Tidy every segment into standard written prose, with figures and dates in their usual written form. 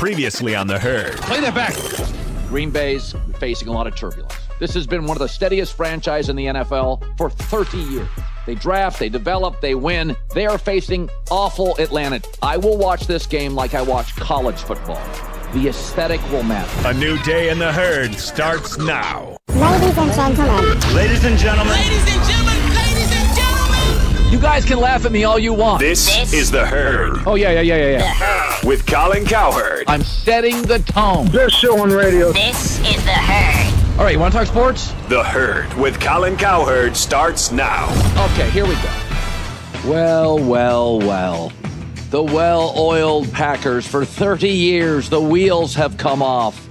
Previously on The Herd. Play that back. Green Bay's facing a lot of turbulence. This has been one of the steadiest franchises in the NFL for 30 years. They draft, they develop, they win. They are facing awful Atlanta. I will watch this game like I watch college football. The aesthetic will matter. A new day in The Herd starts now. Ladies and gentlemen. Ladies and gentlemen. Ladies and gentlemen. Ladies and gentlemen. You guys can laugh at me all you want. This is The Herd. Oh, yeah. The Herd. With Colin Cowherd. I'm setting the tone. Best show on radio. This is The Herd. All right, you want to talk sports? The Herd with Colin Cowherd starts now. Okay, here we go. Well. The well-oiled Packers, for 30 years, the wheels have come off.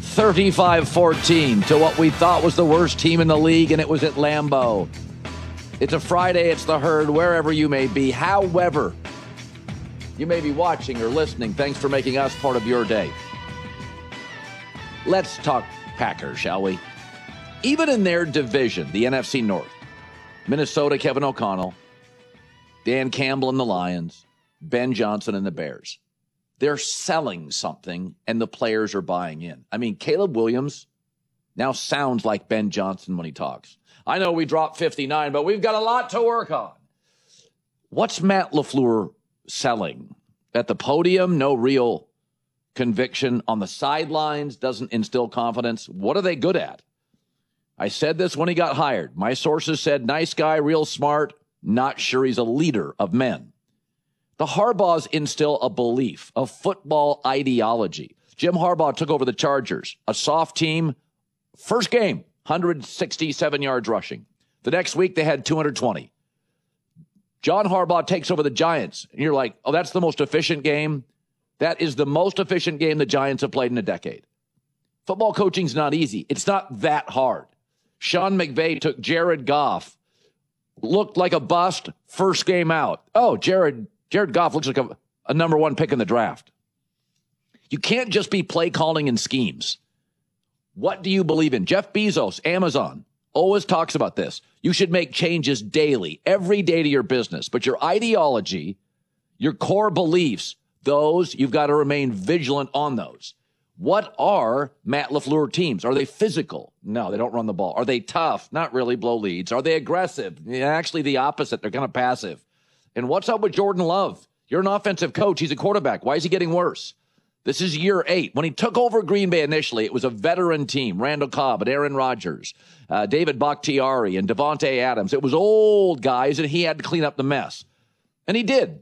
35-14 to what we thought was the worst team in the league, and it was at Lambeau. It's a Friday, it's The Herd, wherever you may be. However, you may be watching or listening. Thanks for making us part of your day. Let's talk Packers, shall we? Even in their division, the NFC North, Minnesota, Kevin O'Connell, Dan Campbell and the Lions, Ben Johnson and the Bears. They're selling something, and the players are buying in. I mean, Caleb Williams now sounds like Ben Johnson when he talks. I know we dropped 59, but we've got a lot to work on. What's Matt LaFleur selling? At the podium, no real conviction. On the sidelines, doesn't instill confidence. What are they good at? I said this when he got hired. My sources said, nice guy, real smart, not sure he's a leader of men. The Harbaughs instill a belief, a football ideology. Jim Harbaugh took over the Chargers, a soft team. First game, 167 yards rushing. The next week, they had 220. John Harbaugh takes over the Giants, and you're like, oh, that's the most efficient game? That is the most efficient game the Giants have played in a decade. Football coaching's not easy. It's not that hard. Sean McVay took Jared Goff, looked like a bust, first game out. Oh, Jared Goff looks like a number one pick in the draft. You can't just be play calling and schemes. What do you believe in? Jeff Bezos, Amazon, always talks about this. You should make changes daily, every day to your business. But your ideology, your core beliefs, those, you've got to remain vigilant on those. What are Matt LaFleur teams? Are they physical? No, they don't run the ball. Are they tough? Not really, blow leads. Are they aggressive? Yeah, actually, the opposite. They're kind of passive. And what's up with Jordan Love? You're an offensive coach. He's a quarterback. Why is he getting worse? This is year 8. When he took over Green Bay initially, it was a veteran team. Randall Cobb and Aaron Rodgers, David Bakhtiari and Devontae Adams. It was old guys, and he had to clean up the mess. And he did.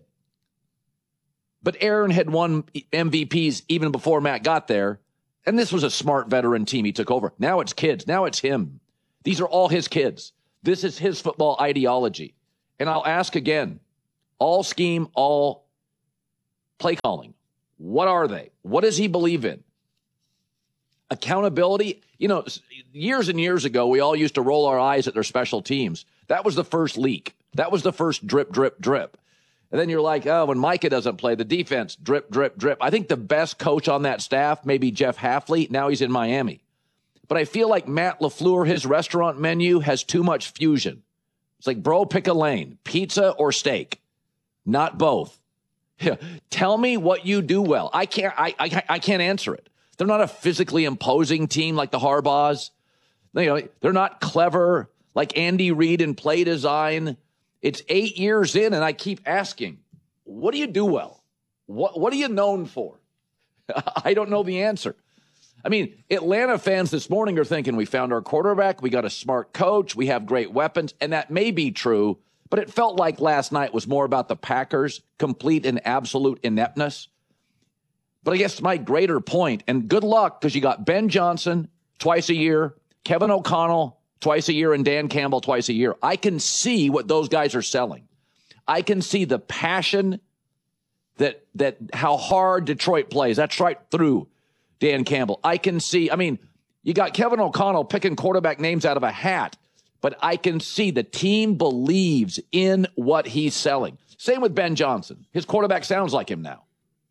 But Aaron had won MVPs even before Matt got there. And this was a smart veteran team he took over. Now it's kids. Now it's him. These are all his kids. This is his football ideology. And I'll ask again, all scheme, all play calling. What are they? What does he believe in? Accountability. You know, years and years ago, we all used to roll our eyes at their special teams. That was the first leak. That was the first drip, drip, drip. And then you're like, oh, when Micah doesn't play, the defense, drip, drip, drip. I think the best coach on that staff may be Jeff Hafley. Now he's in Miami. But I feel like Matt LaFleur, his restaurant menu has too much fusion. It's like, bro, pick a lane, pizza or steak. Not both. Yeah. Tell me what you do well. I can't answer it. They're not a physically imposing team like the Harbaughs. You know, they're not clever like Andy Reid in play design. It's 8 years in, and I keep asking, what do you do well? What are you known for? I don't know the answer. I mean, Atlanta fans this morning are thinking we found our quarterback, we got a smart coach, we have great weapons, and that may be true, but it felt like last night was more about the Packers' complete and absolute ineptness. But I guess my greater point, and good luck, because you got Ben Johnson twice a year, Kevin O'Connell twice a year, and Dan Campbell twice a year. I can see what those guys are selling. I can see the passion that how hard Detroit plays. That's right through Dan Campbell. I can see, I mean, you got Kevin O'Connell picking quarterback names out of a hat, but I can see the team believes in what he's selling. Same with Ben Johnson. His quarterback sounds like him now.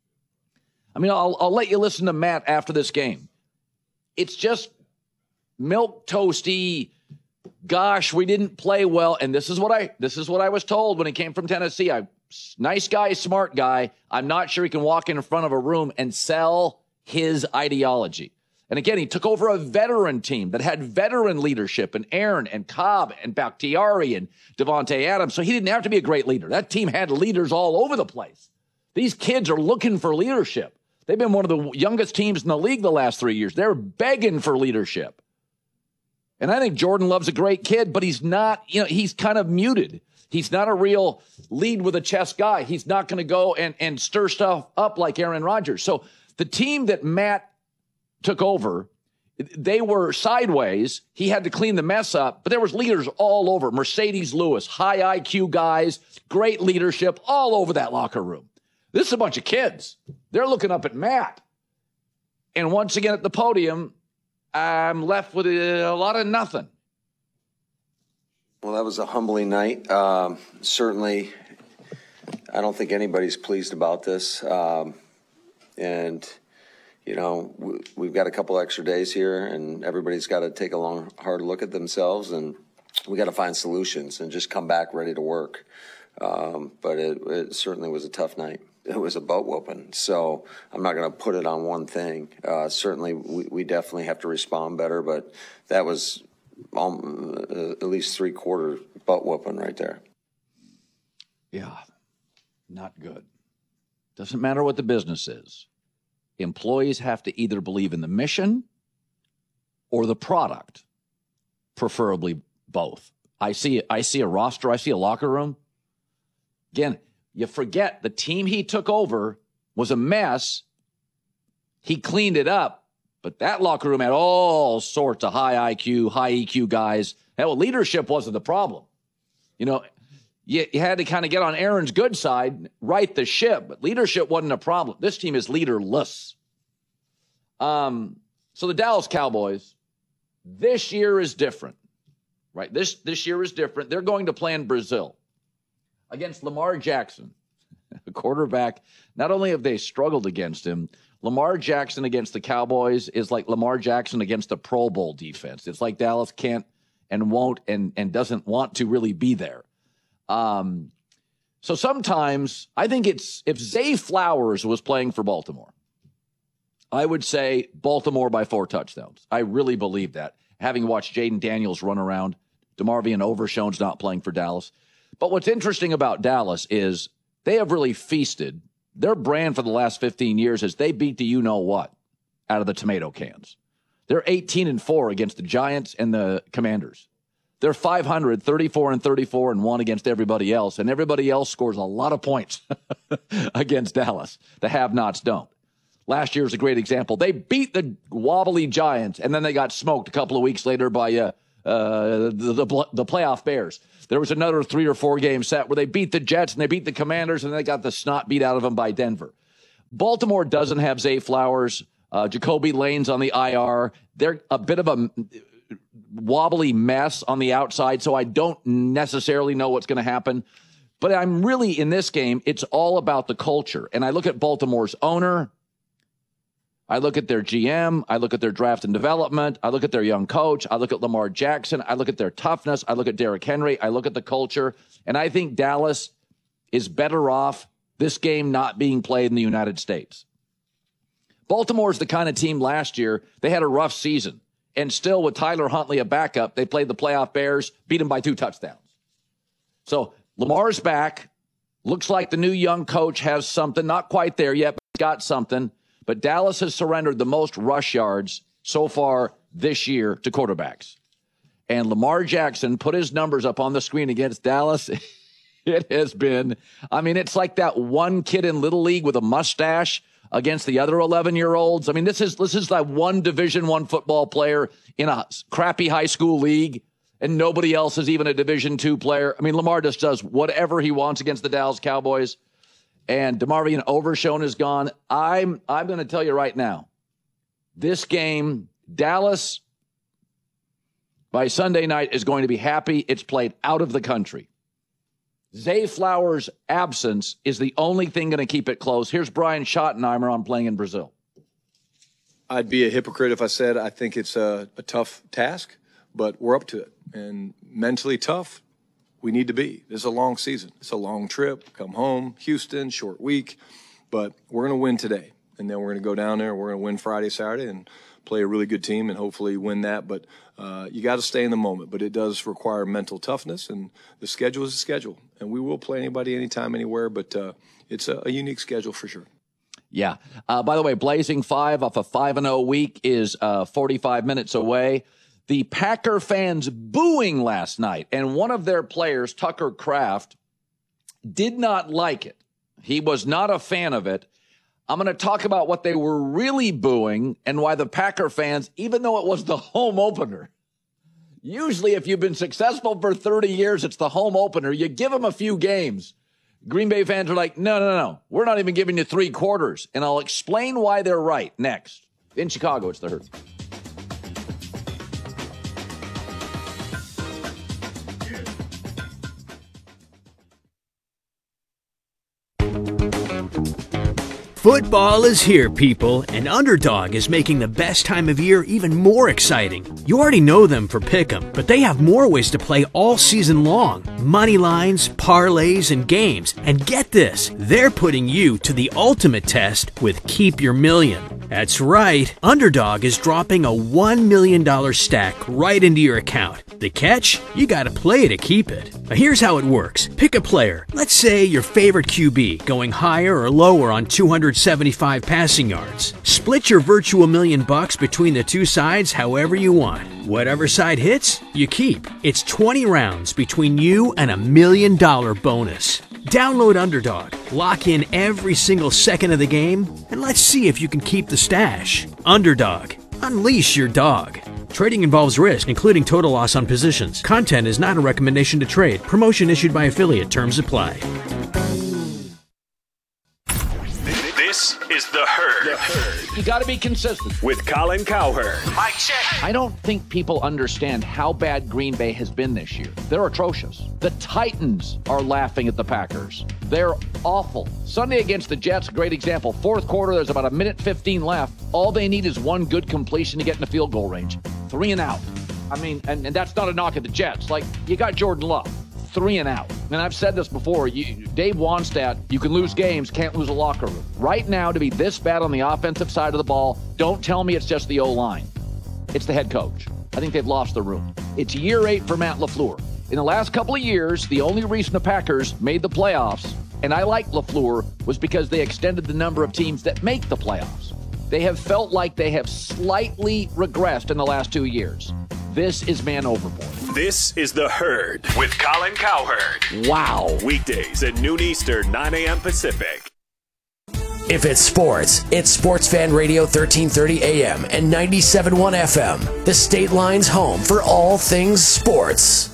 I mean, I'll let you listen to Matt after this game. It's just milk toasty. Gosh, we didn't play well. And this is what I was told when he came from Tennessee. Nice guy, smart guy. I'm not sure he can walk in front of a room and sell his ideology. And again, he took over a veteran team that had veteran leadership and Aaron and Cobb and Bakhtiari and Devontae Adams. So he didn't have to be a great leader. That team had leaders all over the place. These kids are looking for leadership. They've been one of the youngest teams in the league the last 3 years. They're begging for leadership. And I think Jordan Love's a great kid, but he's not, he's kind of muted. He's not a real lead with a chest guy. He's not going to go and stir stuff up like Aaron Rodgers. So the team that Matt took over, they were sideways. He had to clean the mess up, but there was leaders all over. Mercedes Lewis, high IQ guys, great leadership all over that locker room. This is a bunch of kids. They're looking up at Matt. And once again at the podium, I'm left with a lot of nothing. Well, that was a humbling night. Certainly, I don't think anybody's pleased about this. We've got a couple extra days here, and everybody's got to take a long, hard look at themselves, and we got to find solutions and just come back ready to work. But it certainly was a tough night. It was a butt whooping, so I'm not going to put it on one thing. Certainly, we definitely have to respond better, but that was at least 3/4 butt whooping right there. Yeah, not good. Doesn't matter what the business is. Employees have to either believe in the mission or the product, preferably both. I see a roster, I see a locker room. Again, you forget the team he took over was a mess. He cleaned it up, but that locker room had all sorts of high IQ, high EQ guys. Hell, leadership wasn't the problem. You had to kind of get on Aaron's good side, right the ship, but leadership wasn't a problem. This team is leaderless. So the Dallas Cowboys, this year is different, right? This year is different. They're going to play in Brazil against Lamar Jackson, a quarterback. Not only have they struggled against him, Lamar Jackson against the Cowboys is like Lamar Jackson against the Pro Bowl defense. It's like Dallas can't and won't and doesn't want to really be there. So sometimes I think if Zay Flowers was playing for Baltimore, I would say Baltimore by 4 touchdowns. I really believe that. Having watched Jaden Daniels run around, DeMarvion Overshown's not playing for Dallas. But what's interesting about Dallas is they have really feasted. Their brand for the last 15 years is they beat the you-know-what out of the tomato cans. They're 18-4 against the Giants and the Commanders. They're 500, 34-34, and 1 against everybody else, and everybody else scores a lot of points against Dallas. The have-nots don't. Last year was a great example. They beat the wobbly Giants, and then they got smoked a couple of weeks later by the playoff Bears. There was another 3 or 4 game set where they beat the Jets and they beat the Commanders, and they got the snot beat out of them by Denver. Baltimore doesn't have Zay Flowers. Jacoby Lane's on the IR. They're a bit of a wobbly mess on the outside, so I don't necessarily know what's going to happen. But I'm really, in this game, it's all about the culture. And I look at Baltimore's owner. I look at their GM. I look at their draft and development. I look at their young coach. I look at Lamar Jackson. I look at their toughness. I look at Derrick Henry. I look at the culture. And I think Dallas is better off this game not being played in the United States. Baltimore's the kind of team last year, they had a rough season. And still, with Tyler Huntley a backup, they played the playoff Bears, beat them by 2 touchdowns. So Lamar's back. Looks like the new young coach has something. Not quite there yet, but he's got something. But Dallas has surrendered the most rush yards so far this year to quarterbacks. And Lamar Jackson put his numbers up on the screen against Dallas. It has been, it's like that one kid in Little League with a mustache against the other 11-year-olds. This is like one Division I football player in a crappy high school league, and nobody else is even a Division II player. Lamar just does whatever he wants against the Dallas Cowboys. And DeMarvion Overshown is gone. I'm going to tell you right now, this game, Dallas, by Sunday night, is going to be happy it's played out of the country. Zay Flowers' absence is the only thing going to keep it close. Here's Brian Schottenheimer on playing in Brazil. I'd be a hypocrite if I said I think it's a tough task, but we're up to it. And mentally tough, we need to be. This is a long season. It's a long trip. Come home, Houston, short week. But we're going to win today. And then we're going to go down there, we're going to win Friday, Saturday, and play a really good team and hopefully win that. But you got to stay in the moment. But it does require mental toughness, and the schedule is a schedule. And we will play anybody, anytime, anywhere, but it's a unique schedule for sure. Yeah. By the way, Blazing 5 off a 5-0 week is 45 minutes away. The Packer fans booing last night, and one of their players, Tucker Kraft, did not like it. He was not a fan of it. I'm going to talk about what they were really booing and why the Packer fans, even though it was the home opener, usually if you've been successful for 30 years, it's the home opener. You give them a few games. Green Bay fans are like, no. We're not even giving you 3 quarters. And I'll explain why they're right next. In Chicago, it's the Herd. Football is here, people, and Underdog is making the best time of year even more exciting. You already know them for Pick'em, but they have more ways to play all season long. Money lines, parlays, and games. And get this, they're putting you to the ultimate test with Keep Your Million. That's right, Underdog is dropping a $1 million stack right into your account. The catch? You gotta play to keep it. Now here's how it works. Pick a player. Let's say your favorite QB, going higher or lower on 275 passing yards. Split your virtual $1 million between the two sides however you want. Whatever side hits, you keep. It's 20 rounds between you and $1 million bonus. Download Underdog, lock in every single second of the game, and let's see if you can keep the stash. Underdog, unleash your dog. Trading involves risk, including total loss on positions. Content is not a recommendation to trade. Promotion issued by affiliate. Terms apply. This is The Herd. You got to be consistent. With Colin Cowherd. Mic check. I don't think people understand how bad Green Bay has been this year. They're atrocious. The Titans are laughing at the Packers. They're awful. Sunday against the Jets, great example. Fourth quarter, there's about 1:15 left. All they need is one good completion to get in the field goal range. 3 and out. I mean, and that's not a knock at the Jets. Like, you got Jordan Love. 3 and out. And I've said this before, Dave Wannstedt, you can lose games, can't lose a locker room. Right now, to be this bad on the offensive side of the ball, don't tell me it's just the O-line. It's the head coach. I think they've lost the room. It's year 8 for Matt LaFleur. In the last couple of years, the only reason the Packers made the playoffs, and I like LaFleur, was because they extended the number of teams that make the playoffs. They have felt like they have slightly regressed in the last 2 years. This is man overboard. This is The Herd with Colin Cowherd. Wow. Weekdays at noon Eastern, 9 a.m. Pacific. If it's sports, it's Sports Fan Radio 1330 AM and 97.1 FM. The State Line's home for all things sports.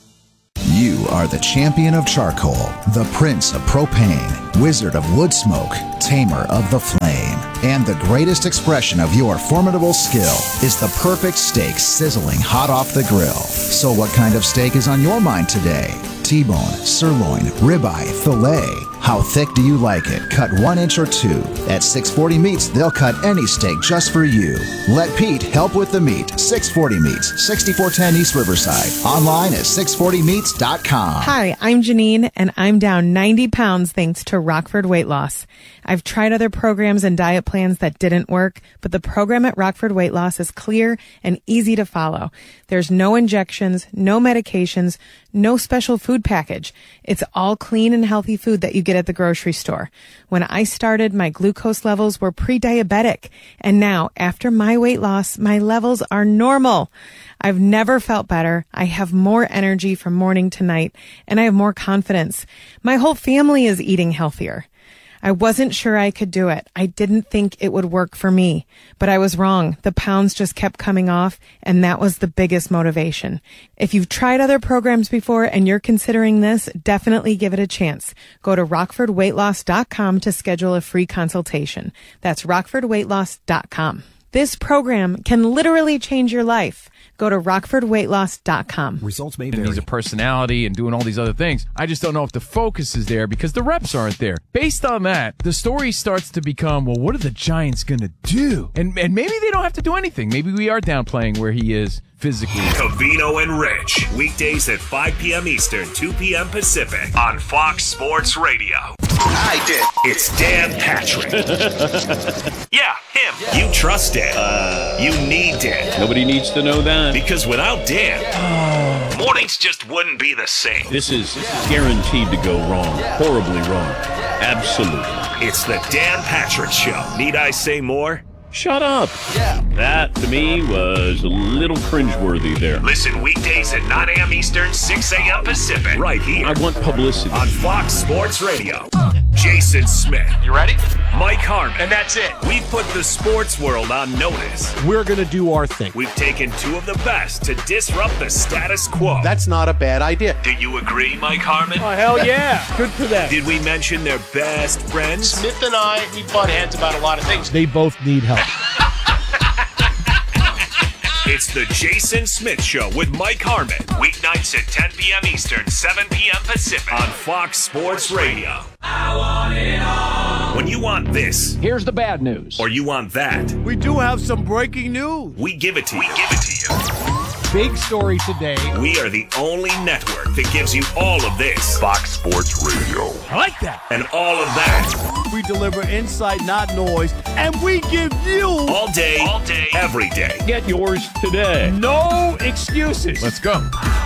You are the champion of charcoal, the prince of propane, wizard of wood smoke, tamer of the flame. And the greatest expression of your formidable skill is the perfect steak sizzling hot off the grill. So what kind of steak is on your mind today? T-bone, sirloin, ribeye, filet. How thick do you like it? Cut 1 inch or 2. At 640 Meats, they'll cut any steak just for you. Let Pete help with the meat. 640 Meats, 6410 East Riverside. Online at 640meats.com. Hi, I'm Janine, and I'm down 90 pounds thanks to Rockford Weight Loss. I've tried other programs and diet plans that didn't work, but the program at Rockford Weight Loss is clear and easy to follow. There's no injections, no medications, no special food package. It's all clean and healthy food that you get at the grocery store. When I started, my glucose levels were pre-diabetic, and now, after my weight loss, my levels are normal. I've never felt better. I have more energy from morning to night, and I have more confidence. My whole family is eating healthier. I wasn't sure I could do it. I didn't think it would work for me, but I was wrong. The pounds just kept coming off, and that was the biggest motivation. If you've tried other programs before and you're considering this, definitely give it a chance. Go to rockfordweightloss.com to schedule a free consultation. That's rockfordweightloss.com. This program can literally change your life. Go to rockfordweightloss.com. Results may vary. And he's a personality and doing all these other things. I just don't know if the focus is there because the reps aren't there. Based on that, the story starts to become, well, what are the Giants going to do? And maybe they don't have to do anything. Maybe we are downplaying where he is physically. Covino and Rich, weekdays at 5 p.m. Eastern, 2 p.m. Pacific on Fox Sports Radio. I did. It's Dan Patrick. Yeah, him. You trust Dan. You need Dan. Nobody needs to know that. Because without Dan, mornings just wouldn't be the same. This is guaranteed to go wrong. Horribly wrong. Absolutely. It's the Dan Patrick Show. Need I say more? Shut up. That, to me, was a little cringeworthy there. Listen weekdays at 9 a.m. Eastern, 6 a.m. Pacific. Right here. I want publicity. On Fox Sports Radio. Jason Smith. You ready? Mike Harmon. And that's it. We've put the sports world on notice. We're going to do our thing. We've taken two of the best to disrupt the status quo. That's not a bad idea. Do you agree, Mike Harmon? Oh, hell yeah. Good for them. Did we mention their best friends? Smith and I, we butt heads about a lot of things. They both need help. It's the Jason Smith Show with Mike Harmon. Weeknights at 10 p.m. Eastern, 7 p.m. Pacific. On Fox Sports Radio. I want it all. When you want this. Here's the bad news. Or you want that. We do have some breaking news. We give it to you. Big story today. We are the only network that gives you all of this. Fox Sports Radio. I like that. And all of that. We deliver insight, not noise. And we give you. All day, every day. Get yours today. No excuses. Let's go.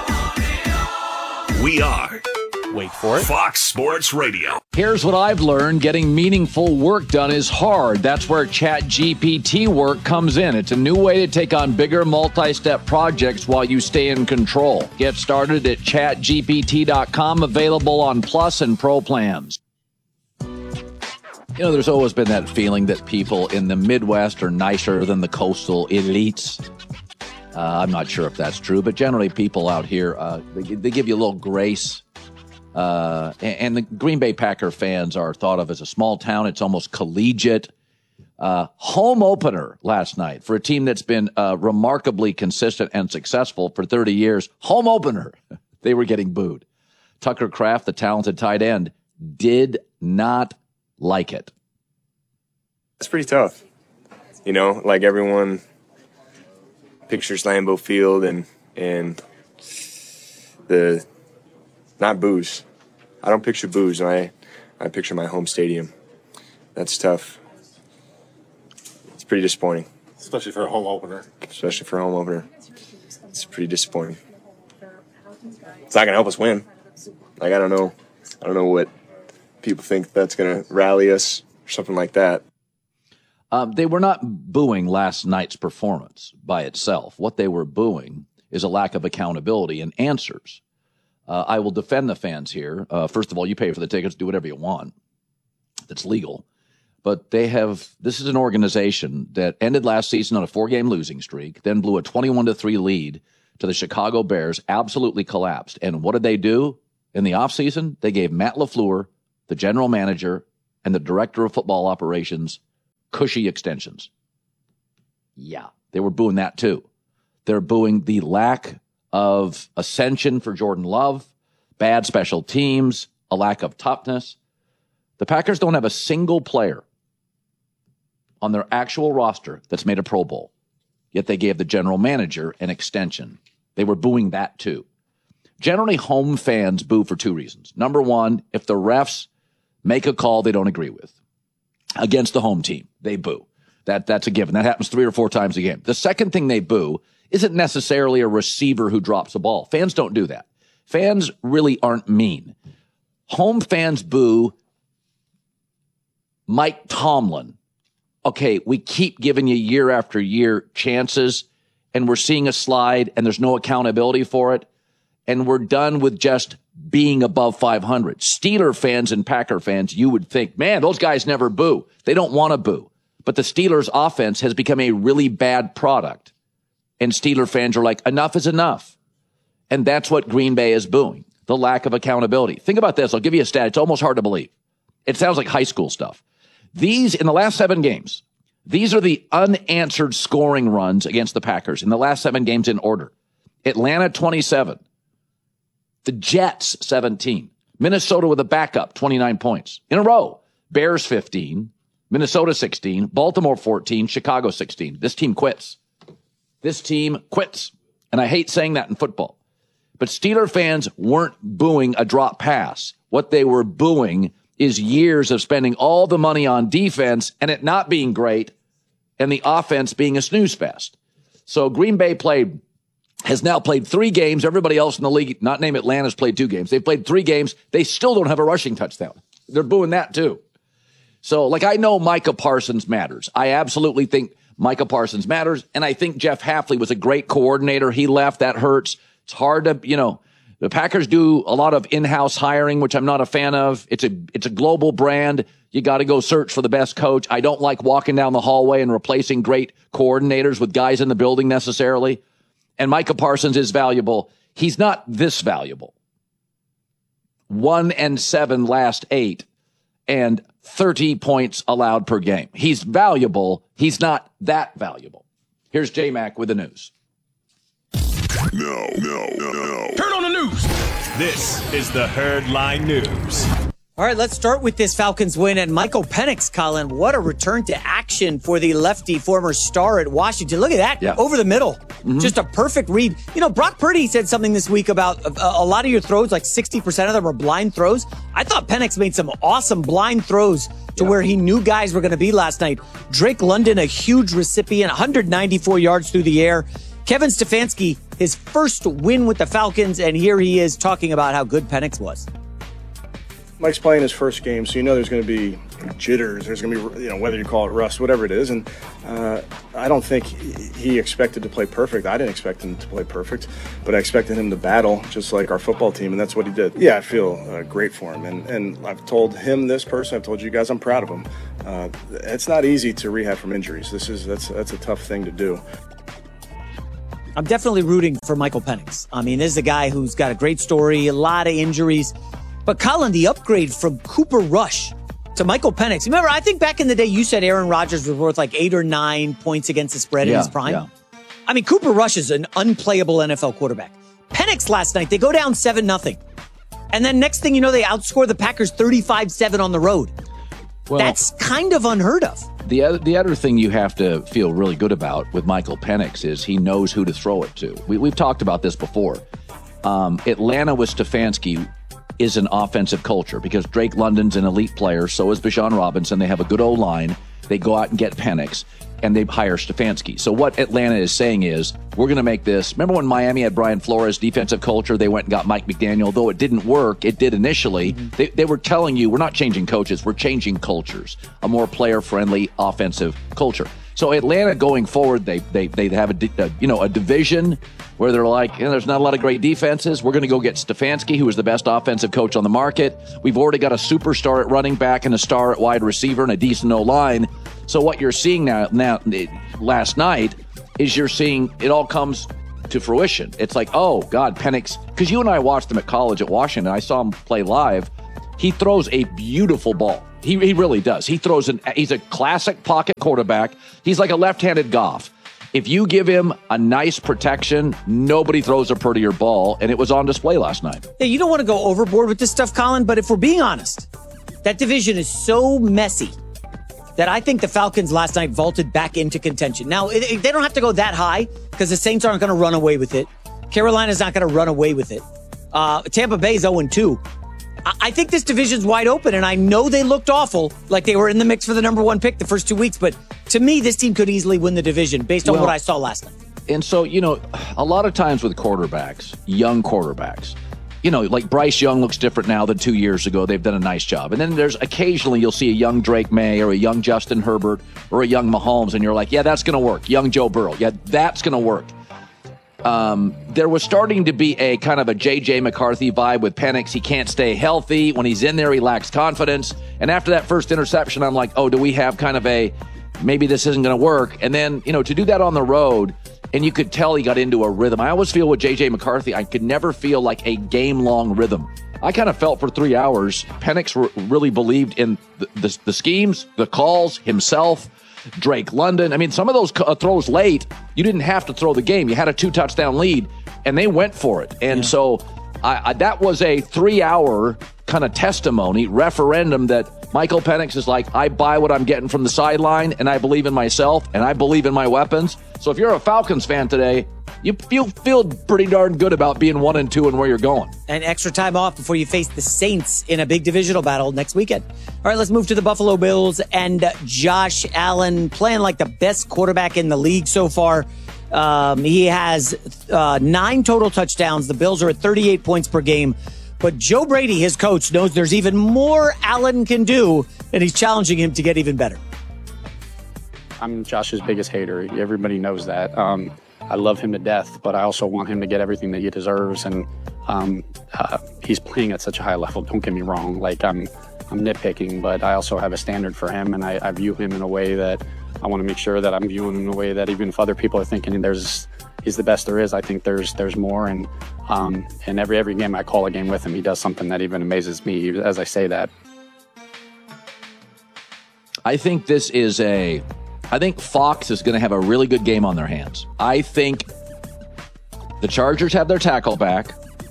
We are. Wait for it. Fox Sports Radio. Here's what I've learned. Getting meaningful work done is hard. That's where ChatGPT work comes in. It's a new way to take on bigger multi-step projects while you stay in control. Get started at chatgpt.com, available on Plus and Pro plans. You know, there's always been that feeling that people in the Midwest are nicer than the coastal elites. I'm not sure if that's true, but generally people out here, they give you a little grace. And the Green Bay Packer fans are thought of as a small town. It's almost collegiate. Home opener last night for a team that's been remarkably consistent and successful for 30 years. Home opener. They were getting booed. Tucker Kraft, the talented tight end, did not like it. It's pretty tough. You know, like everyone pictures Lambeau Field and the not booze. I don't picture booze. I picture my home stadium. That's tough. It's pretty disappointing. Especially for a home opener. It's pretty disappointing. It's not gonna help us win. Like I don't know what people think that's gonna rally us or something like that. They were not booing last night's performance by itself. What they were booing is a lack of accountability and answers. I will defend the fans here. First of all, you pay for the tickets, do whatever you want. That's legal. But this is an organization that ended last season on a 4-game losing streak, then blew a 21-3 lead to the Chicago Bears, absolutely collapsed. And what did they do in the offseason? They gave Matt LaFleur, the general manager, and the director of football operations, cushy extensions. Yeah, they were booing that too. They're booing the lack of ascension for Jordan Love, bad special teams, a lack of toughness. The Packers don't have a single player on their actual roster that's made a Pro Bowl, yet they gave the general manager an extension. They were booing that too. Generally, home fans boo for two reasons. Number one, if the refs make a call they don't agree with against the home team, they boo. That's a given. That happens 3 or 4 times a game. The second thing they boo isn't necessarily a receiver who drops a ball. Fans don't do that. Fans really aren't mean. Home fans boo Mike Tomlin. Okay, we keep giving you year after year chances, and we're seeing a slide, and there's no accountability for it, and we're done with just being above 500. Steeler fans and Packer fans, you would think, man, those guys never boo. They don't want to boo. But the Steelers' offense has become a really bad product. And Steeler fans are like, enough is enough. And that's what Green Bay is booing, the lack of accountability. Think about this. I'll give you a stat. It's almost hard to believe. It sounds like high school stuff. These, in the last 7 games, these are the unanswered scoring runs against the Packers in the last 7 games in order. Atlanta, 27. The Jets, 17. Minnesota with a backup, 29 points. In a row. Bears, 15. Minnesota, 16. Baltimore, 14. Chicago, 16. This team quits. This team quits. And I hate saying that in football. But Steeler fans weren't booing a drop pass. What they were booing is years of spending all the money on defense and it not being great and the offense being a snooze fest. So Green Bay has now played 3 games. Everybody else in the league, not named Atlanta's played 2 games. They've played 3 games. They still don't have a rushing touchdown. They're booing that too. So, I know Micah Parsons matters. I absolutely think Micah Parsons matters. And I think Jeff Hafley was a great coordinator. He left. That hurts. It's hard to, the Packers do a lot of in-house hiring, which I'm not a fan of. It's a global brand. You got to go search for the best coach. I don't like walking down the hallway and replacing great coordinators with guys in the building necessarily. And Micah Parsons is valuable. He's not this valuable. 1-7 last 8 and 30 points allowed per game. He's valuable. He's not that valuable. Here's J-Mac with the news. No. Turn on the news. This is the Herd Line News. All right, let's start with this Falcons win. And Michael Penix, Colin, what a return to action for the lefty, former star at Washington. Look at that, over the middle. Mm-hmm. Just a perfect read. Brock Purdy said something this week about a lot of your throws, like 60% of them are blind throws. I thought Penix made some awesome blind throws to where he knew guys were going to be last night. Drake London, a huge recipient, 194 yards through the air. Kevin Stefanski, his first win with the Falcons, and here he is talking about how good Penix was. Mike's playing his first game, so there's going to be jitters. There's going to be, whether you call it rust, whatever it is. And I don't think he expected to play perfect. I didn't expect him to play perfect, but I expected him to battle just like our football team, and that's what he did. Yeah, I feel great for him. And I've told him this personally, I've told you guys I'm proud of him. It's not easy to rehab from injuries. That's a tough thing to do. I'm definitely rooting for Michael Penix. I mean, this is a guy who's got a great story, a lot of injuries. But Colin, the upgrade from Cooper Rush to Michael Penix. Remember, I think back in the day, you said Aaron Rodgers was worth like 8 or 9 points against the spread in his prime. Yeah. I mean, Cooper Rush is an unplayable NFL quarterback. Penix last night, they go down 7-0. And then next thing you know, they outscore the Packers 35-7 on the road. Well, that's kind of unheard of. The other thing you have to feel really good about with Michael Penix is he knows who to throw it to. We've talked about this before. Atlanta with Stefanski is an offensive culture because Drake London's an elite player. So is Bijan Robinson. They have a good O-line. They go out and get Penix, and they hire Stefanski. So what Atlanta is saying is, we're going to make this. Remember when Miami had Brian Flores, defensive culture? They went and got Mike McDaniel. Though it didn't work, it did initially. Mm-hmm. They were telling you, we're not changing coaches, we're changing cultures. A more player-friendly offensive culture. So Atlanta going forward, they have a division where they're like, there's not a lot of great defenses. We're going to go get Stefanski, who is the best offensive coach on the market. We've already got a superstar at running back and a star at wide receiver and a decent O-line. So what you're seeing now last night is you're seeing it all comes to fruition. It's like, oh, God, Penix, because you and I watched him at college at Washington. I saw him play live. He throws a beautiful ball. He really does. He's a classic pocket quarterback. He's like a left-handed Goff. If you give him a nice protection, nobody throws a prettier ball, and it was on display last night. Yeah, you don't want to go overboard with this stuff, Colin, but if we're being honest, that division is so messy that I think the Falcons last night vaulted back into contention. Now, they don't have to go that high because the Saints aren't going to run away with it. Carolina's not going to run away with it. Tampa Bay's 0-2. I think this division's wide open, and I know they looked awful, like they were in the mix for the number 1 pick the first 2 weeks, but to me, this team could easily win the division based on what I saw last night. And so, a lot of times with quarterbacks, young quarterbacks, like Bryce Young looks different now than 2 years ago. They've done a nice job. And then there's occasionally you'll see a young Drake May or a young Justin Herbert or a young Mahomes, and you're like, yeah, that's going to work. Young Joe Burrow. Yeah, that's going to work. There was starting to be a kind of a J.J. McCarthy vibe with Penix. He can't stay healthy. When he's in there, he lacks confidence. And after that first interception, I'm like, oh, do we have kind of a, maybe this isn't going to work? And then, to do that on the road, and you could tell he got into a rhythm. I always feel with J.J. McCarthy, I could never feel like a game-long rhythm. I kind of felt for 3 hours, Penix really believed in the schemes, the calls, himself, Drake London. I mean, some of those throws late, you didn't have to throw the game. You had a 2-touchdown lead, and they went for it. And so that was a 3-hour kind of testimony, referendum that Michael Penix is like, I buy what I'm getting from the sideline, and I believe in myself, and I believe in my weapons. So if you're a Falcons fan today, you feel pretty darn good about being 1-2 and where you're going. And extra time off before you face the Saints in a big divisional battle next weekend. All right, let's move to the Buffalo Bills and Josh Allen playing like the best quarterback in the league so far. He has 9 total touchdowns. The Bills are at 38 points per game. But Joe Brady, his coach, knows there's even more Allen can do, and he's challenging him to get even better. I'm Josh's biggest hater. Everybody knows that. I love him to death, but I also want him to get everything that he deserves. And he's playing at such a high level. Don't get me wrong. Like I'm nitpicking, but I also have a standard for him, and I view him in a way that I want to make sure that I'm viewing him in a way that even if other people are thinking he's the best there is, I think there's more. And every game I call a game with him, he does something that even amazes me as I say that. I think Fox is going to have a really good game on their hands. I think the Chargers have their tackle back.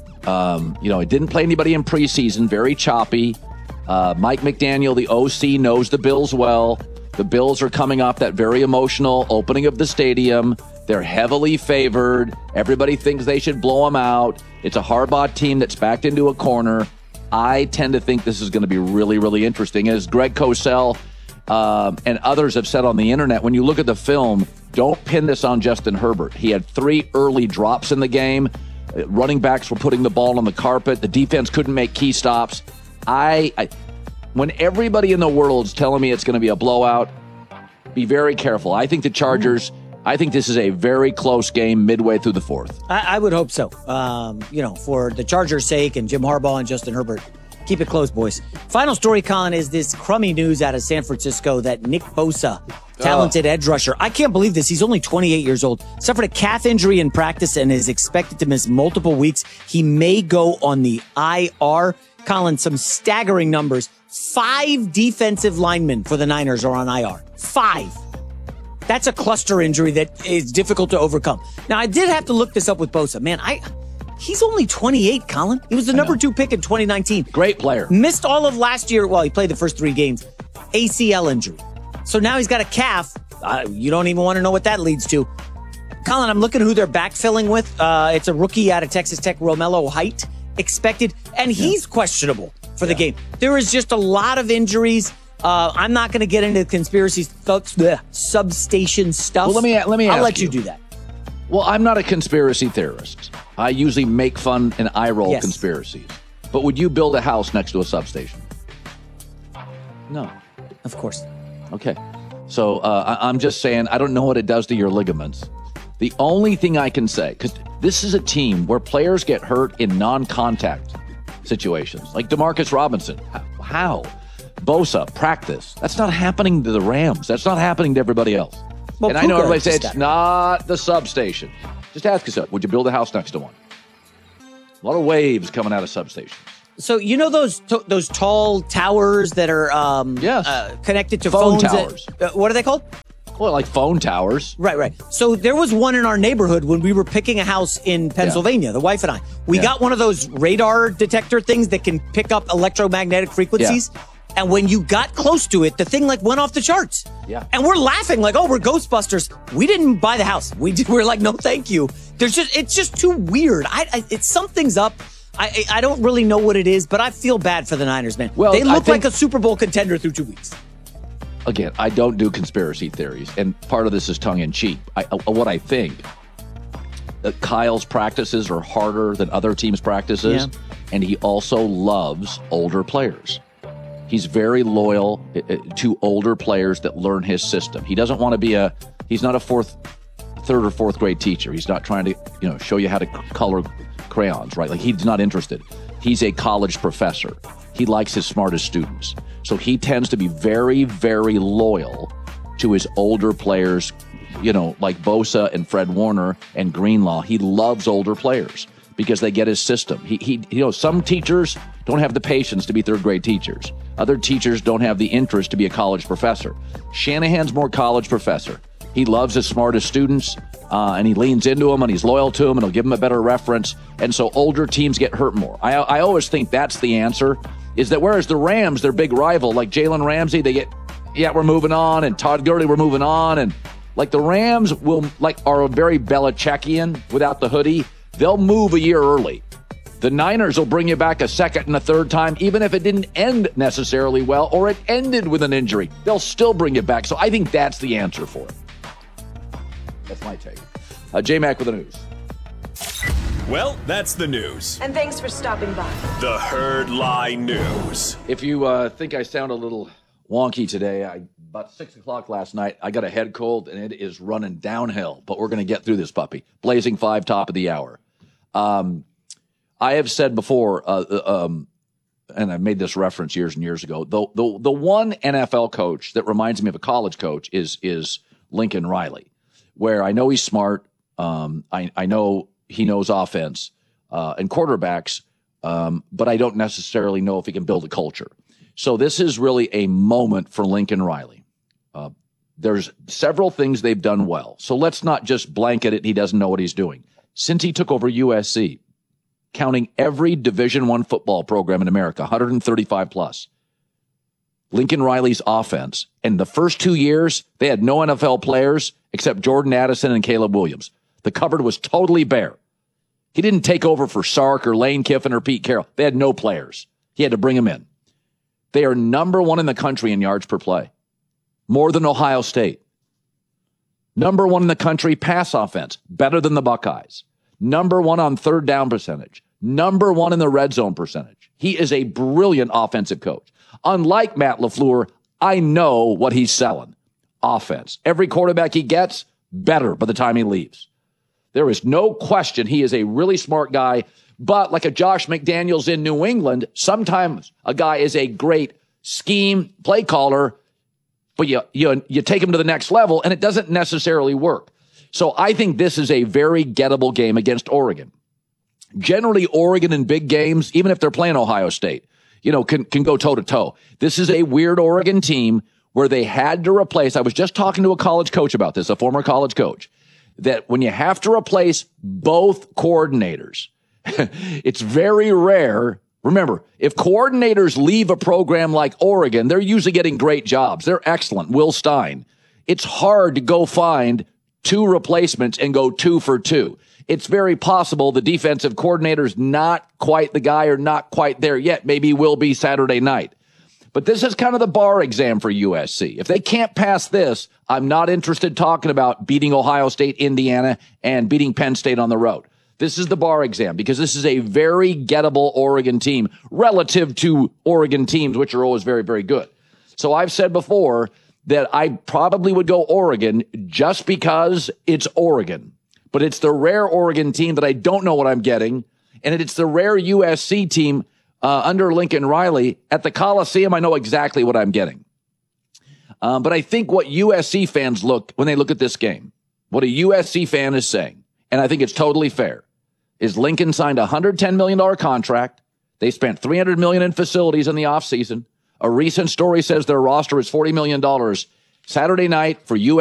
It didn't play anybody in preseason, very choppy. Mike McDaniel, the OC, knows the Bills well. The Bills are coming off that very emotional opening of the stadium. They're heavily favored. Everybody thinks they should blow them out. It's a Harbaugh team that's backed into a corner. I tend to think this is going to be really, really interesting. As Greg Cosell and others have said on the internet, when you look at the film, don't pin this on Justin Herbert. He had 3 early drops in the game. Running backs were putting the ball on the carpet. The defense couldn't make key stops. When everybody in the world is telling me it's going to be a blowout, be very careful. I think the Chargers, I think this is a very close game midway through the fourth. I would hope so. For the Chargers' sake and Jim Harbaugh and Justin Herbert. Keep it close, boys. Final story, Colin, is this crummy news out of San Francisco that Nick Bosa, talented edge rusher, I can't believe this. He's only 28 years old. Suffered a calf injury in practice and is expected to miss multiple weeks. He may go on the IR. Colin, some staggering numbers. 5 defensive linemen for the Niners are on IR. 5. That's a cluster injury that is difficult to overcome. Now, I did have to look this up with Bosa. Man, he's only 28, Colin. He was the number 2 pick in 2019. Great player. Missed all of last year. Well, he played the first 3 games. ACL injury. So now he's got a calf. You don't even want to know what that leads to. Colin, I'm looking at who they're backfilling with. It's a rookie out of Texas Tech, Romello Height, expected. And he's questionable for the game. There is just a lot of injuries. I'm not going to get into conspiracy substation stuff. Well, let me I'll ask let you do that. Well, I'm not a conspiracy theorist. I usually make fun and eye roll conspiracies. But would you build a house next to a substation? No. Of course. Okay. So I'm just saying, I don't know what it does to your ligaments. The only thing I can say, because this is a team where players get hurt in non-contact situations, like Demarcus Robinson. How? Bosa, practice. That's not happening to the Rams. That's not happening to everybody else. Well, and I know everybody says it's not the substation. Just ask yourself, would you build a house next to one? A lot of waves coming out of substations. So you know those tall towers that are connected to phone phones? Towers. What are they called? Well, like phone towers. Right. So there was one in our neighborhood when we were picking a house in Pennsylvania, the wife and I. We got one of those radar detector things that can pick up electromagnetic frequencies. Yeah. And when you got close to it, the thing went off the charts. Yeah. And we're laughing like, we're Ghostbusters. We didn't buy the house. We're like, no, thank you. It's just too weird. Something's up. I don't really know what it is, but I feel bad for the Niners, man. Well, they look like a Super Bowl contender through 2 weeks. Again, I don't do conspiracy theories, and part of this is tongue-in-cheek. What I think, that Kyle's practices are harder than other teams' practices, and he also loves older players. He's very loyal to older players that learn his system. He doesn't want to be he's not a third or fourth grade teacher. He's not trying to, show you how to color crayons, right? Like, he's not interested. He's a college professor. He likes his smartest students. So he tends to be very, very loyal to his older players, like Bosa and Fred Warner and Greenlaw. He loves older players because they get his system. Some teachers don't have the patience to be third grade teachers. Other teachers don't have the interest to be a college professor. Shanahan's more college professor. He loves his smartest students, and he leans into them, and he's loyal to them, and he'll give them a better reference. And so older teams get hurt more. I always think that's the answer, is that whereas the Rams, their big rival, like Jalen Ramsey, they get, we're moving on, and Todd Gurley, we're moving on, and Like the Rams are very Belichickian without the hoodie. They'll move a year early. The Niners will bring you back a second and a third time, even if it didn't end necessarily well or it ended with an injury. They'll still bring you back. So I think that's the answer for it. That's my take. J-Mac with the news. Well, that's the news. And thanks for stopping by. The Herd Lie News. If you think I sound a little wonky today, about 6 o'clock last night, I got a head cold, and it is running downhill. But we're going to get through this puppy. Blazing 5, top of the hour. I have said before, and I made this reference years and years ago, the one NFL coach that reminds me of a college coach is Lincoln Riley, where I know he's smart. I know he knows offense and quarterbacks, but I don't necessarily know if he can build a culture. So this is really a moment for Lincoln Riley. There's several things they've done well. So let's not just blanket it. He doesn't know what he's doing. Since he took over USC, counting every Division I football program in America, 135 plus, Lincoln Riley's offense, in the first 2 years, they had no NFL players except Jordan Addison and Caleb Williams. The cupboard was totally bare. He didn't take over for Sark or Lane Kiffin or Pete Carroll. They had no players. He had to bring them in. They are number one in the country in yards per play, more than Ohio State. Number one in the country pass offense, better than the Buckeyes. Number one on third down percentage. Number one in the red zone percentage. He is a brilliant offensive coach. Unlike Matt LaFleur, I know what he's selling. Offense. Every quarterback he gets, better by the time he leaves. There is no question he is a really smart guy, but like a Josh McDaniels in New England, sometimes a guy is a great scheme play caller, but you take him to the next level, and it doesn't necessarily work. So I think this is a very gettable game against Oregon. Generally, Oregon in big games, even if they're playing Ohio State, can go toe-to-toe. This is a weird Oregon team where they had to replace, I was just talking to a college coach about this, a former college coach, that when you have to replace both coordinators, it's very rare. Remember, if coordinators leave a program like Oregon, they're usually getting great jobs. They're excellent. Will Stein. It's hard to go find 2 replacements and go 2 for 2. It's very possible the defensive coordinator's not quite the guy or not quite there yet. Maybe he will be Saturday night. But this is kind of the bar exam for USC. If they can't pass this, I'm not interested talking about beating Ohio State, Indiana, and beating Penn State on the road. This is the bar exam because this is a very gettable Oregon team relative to Oregon teams, which are always very, very good. So I've said before that I probably would go Oregon just because it's Oregon. But it's the rare Oregon team that I don't know what I'm getting. And it's the rare USC team under Lincoln Riley. At the Coliseum, I know exactly what I'm getting. But I think what USC fans when they look at this game, what a USC fan is saying, and I think it's totally fair, is Lincoln signed a $110 million contract. They spent $300 million in facilities in the offseason. A recent story says their roster is $40 million. Saturday night for USC.